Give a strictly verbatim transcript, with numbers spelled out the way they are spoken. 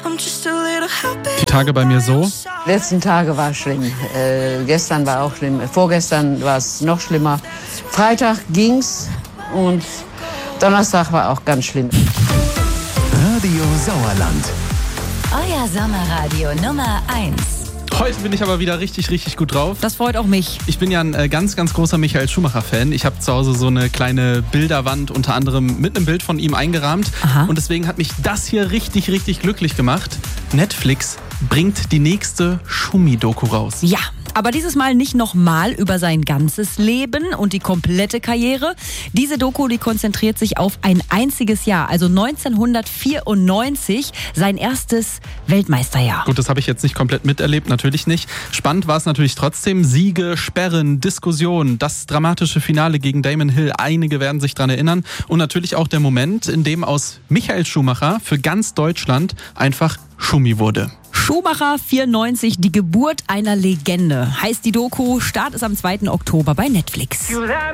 Die Tage bei mir so. Die letzten Tage war schlimm. Äh, gestern war auch schlimm. Vorgestern war es noch schlimmer. Freitag ging's und Donnerstag war auch ganz schlimm. Radio Sauerland. Euer Sommerradio Nummer eins. Heute bin ich aber wieder richtig, richtig gut drauf. Das freut auch mich. Ich bin ja ein äh, ganz, ganz großer Michael Schumacher-Fan. Ich habe zu Hause so eine kleine Bilderwand, unter anderem mit einem Bild von ihm eingerahmt. Aha. Und deswegen hat mich das hier richtig, richtig glücklich gemacht. Netflix bringt die nächste Schumi-Doku raus. Ja, aber dieses Mal nicht nochmal über sein ganzes Leben und die komplette Karriere. Diese Doku, die konzentriert sich auf ein einziges Jahr, also neunzehnhundertvierundneunzig, sein erstes Weltmeisterjahr. Gut, das habe ich jetzt nicht komplett miterlebt, natürlich nicht. Spannend war es natürlich trotzdem. Siege, Sperren, Diskussionen, das dramatische Finale gegen Damon Hill. Einige werden sich daran erinnern. Und natürlich auch der Moment, in dem aus Michael Schumacher für ganz Deutschland einfach Schumi wurde. Schumacher vierundneunzig, die Geburt einer Legende. Heißt die Doku, Start ist am zweiten Oktober bei Netflix.